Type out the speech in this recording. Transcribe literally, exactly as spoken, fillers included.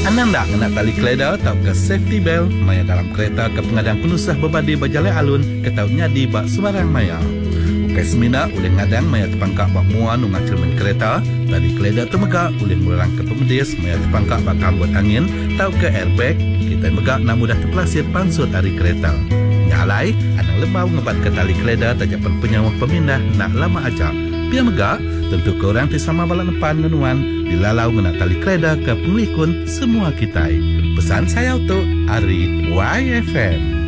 Anang dak ngena tali keleda tau ke safety belt maya dalam kereta ke pengadang penusah berbadi berjalai alun ke tau nyadi bak sembarang maya. Ukai semina boleh ngadang maya terpangkak bak muan nunga cermin kereta, tali keleda temegak boleh murang ke pemedis maya terpangkak bak kambut angin tau ke airbag, kita megak nak mudah terpelasir pansut dari kereta. Nyalai, anang lembau ngebat ke tali keleda tajapan penyawah pemindah nak lama ajak. Biar megak, tentu korang tisama balak depan ngenuan dilalau ngena tali keleda ke penglikun semua kita. Pesan saya untuk Ari Y F M.